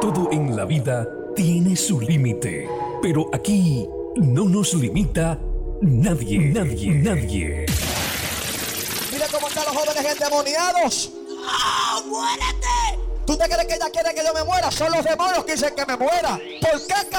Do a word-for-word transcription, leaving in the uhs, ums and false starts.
Todo en la vida tiene su límite, pero aquí no nos limita nadie, nadie, nadie. Mira cómo están los jóvenes endemoniados. ¡Oh, muérete! ¿Tú te crees que ella quiere que yo me muera? Son los demonios que dicen que me muera. ¿Por qué?